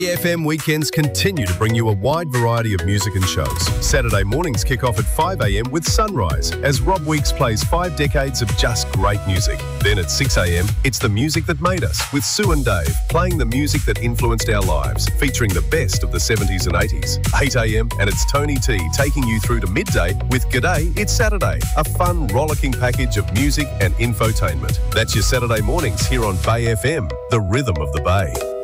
FM weekends continue to bring you a wide variety of music and shows. Saturday mornings kick off at 5 a.m. with Sunrise, as Rob Weeks plays 5 decades of just great music. Then at 6 a.m, it's The Music That Made Us, with Sue and Dave, playing the music that influenced our lives, featuring the best of the 70s and 80s. 8 a.m, and it's Tony T taking you through to midday with G'day, It's Saturday, a fun, rollicking package of music and infotainment. That's your Saturday mornings here on Bay FM, the rhythm of the Bay.